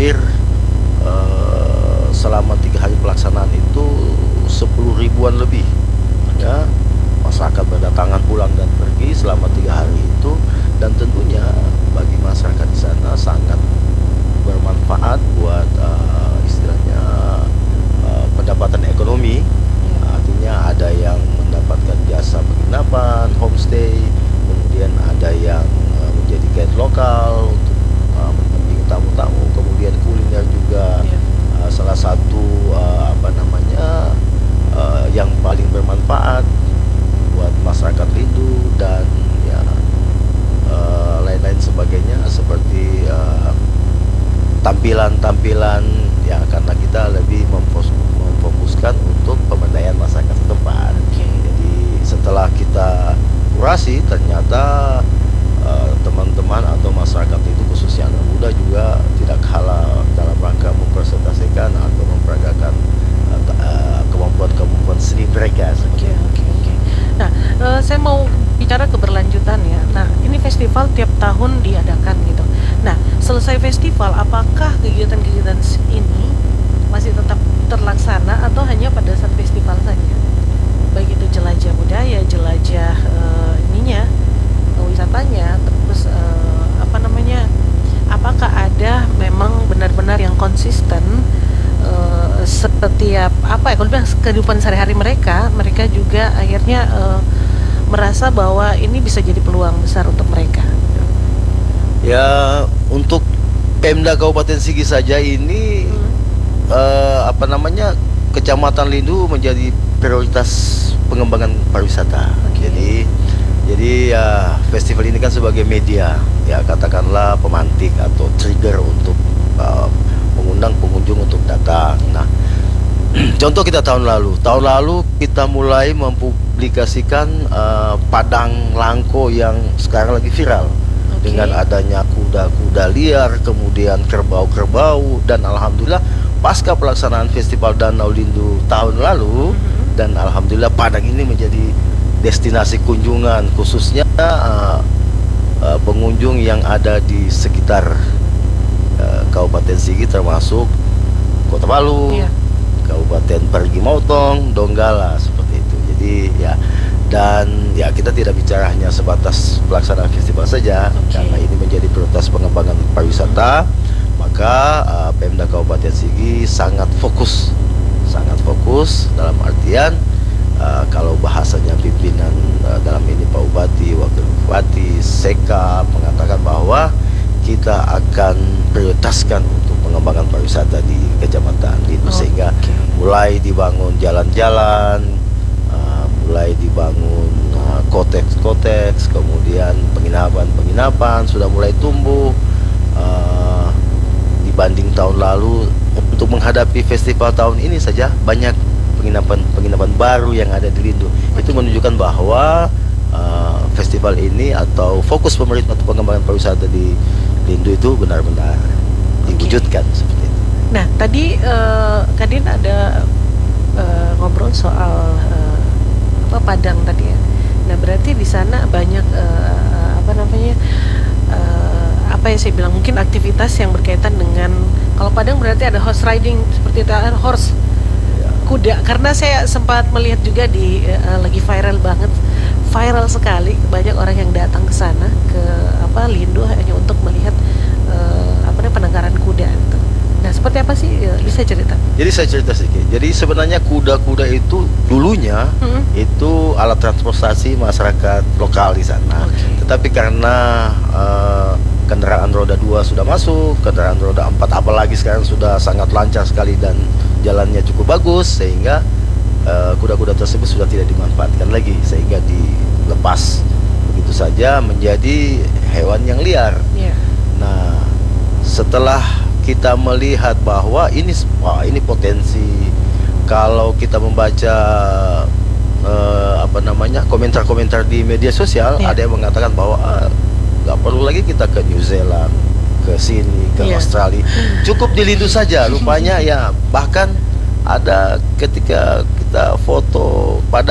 hampir selama 3 hari pelaksanaan itu 10 ribuan lebih ya masyarakat berdatangan pulang dan pergi selama 3 hari itu, dan tentunya bagi masyarakat di sana sangat bermanfaat buat istilahnya pendapatan ekonomi. Artinya ada yang mendapatkan jasa penginapan, homestay, kemudian ada yang menjadi guide lokal untuk mendampingi tamu-tamu, kemudian kuliner juga. Salah satu yang paling bermanfaat buat masyarakat Lindu, dan ya lain-lain sebagainya seperti tampilan-tampilan ya, karena kita lebih memfokuskan untuk pemberdayaan masyarakat setempat. Jadi setelah kita kurasi, ternyata teman-teman atau masyarakat itu khususnya anak muda juga tidak kalah dalam rangka mempresentasikan atau memperagakan kemampuan seni mereka. Oke. Nah, saya mau bicara keberlanjutan ya. Nah, ini festival tiap tahun diadakan gitu. Nah, selesai festival, apakah kegiatan-kegiatan ini masih tetap terlaksana atau hanya pada saat festival saja? Baik itu jelajah budaya, jelajah wisatanya, terus apakah ada memang benar-benar yang konsisten setiap kalau bilang kehidupan sehari-hari mereka juga akhirnya merasa bahwa ini bisa jadi peluang besar untuk mereka. Ya, untuk Pemda Kabupaten Sigi saja ini Kecamatan Lindu menjadi prioritas pengembangan pariwisata. Jadi ya festival ini kan sebagai media, ya katakanlah pemantik atau trigger untuk mengundang pengunjung untuk datang. Nah, contoh kita tahun lalu kita mulai mempublikasikan padang langko yang sekarang lagi viral. Dengan adanya kuda-kuda liar, kemudian kerbau-kerbau, dan alhamdulillah pasca pelaksanaan Festival Danau Lindu tahun lalu, dan alhamdulillah Padang ini menjadi destinasi kunjungan, khususnya pengunjung yang ada di sekitar Kabupaten Sigi, termasuk Kota Palu, Kabupaten Parigi Motong, Donggala, seperti itu. Jadi ya, dan ya kita tidak bicara hanya sebatas pelaksanaan festival saja, karena ini menjadi prioritas pengembangan pariwisata. Maka Pemda Kabupaten Sigi sangat fokus dalam artian kalau bahasanya pimpinan dalam ini Pak Bupati, Wakil Bupati, Sekap mengatakan bahwa kita akan prioritaskan untuk pengembangan pariwisata di Kecamatan Lindu, sehingga mulai dibangun jalan-jalan, mulai dibangun koteks, kemudian penginapan sudah mulai tumbuh dibanding tahun lalu. Untuk menghadapi festival tahun ini saja banyak penginapan baru yang ada di Lindu. Itu menunjukkan bahwa festival ini atau fokus pemerintah untuk pengembangan pariwisata di Lindu itu benar-benar diwujudkan seperti itu. Nah, tadi Kadin ada ngobrol soal Padang tadi ya. Nah, berarti di sana banyak apa yang saya bilang, mungkin aktivitas yang berkaitan dengan, kalau Padang berarti ada horse riding seperti itu, horse kuda, karena saya sempat melihat juga di lagi viral sekali, banyak orang yang datang ke sana ke Lindu hanya untuk melihat penangkaran kuda itu. Nah, seperti apa sih, bisa cerita? Jadi saya cerita sedikit. Jadi sebenarnya kuda-kuda itu dulunya itu alat transportasi masyarakat lokal di sana. Tetapi karena kendaraan roda 2 sudah masuk, kendaraan roda 4 apalagi sekarang sudah sangat lancar sekali dan jalannya cukup bagus, sehingga kuda-kuda tersebut sudah tidak dimanfaatkan lagi, sehingga dilepas begitu saja menjadi hewan yang liar. Nah, setelah kita melihat bahwa ini potensi, kalau kita membaca komentar-komentar di media sosial, ada yang mengatakan bahwa nggak perlu lagi kita ke New Zealand, ke sini, ke Australia, cukup di Lindu saja. Rupanya ya, bahkan ada ketika kita foto pada